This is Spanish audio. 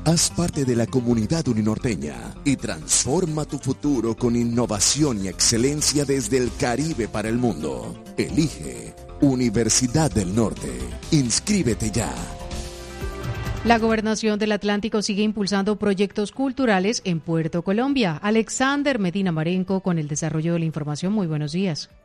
Haz parte de la comunidad uninorteña y transforma tu futuro con innovación y excelencia desde el Caribe para el mundo. Elige Universidad del Norte. Inscríbete ya. La Gobernación del Atlántico sigue impulsando proyectos culturales en Puerto Colombia. Alexander Medina Marenco con el desarrollo de la información. Muy buenos días.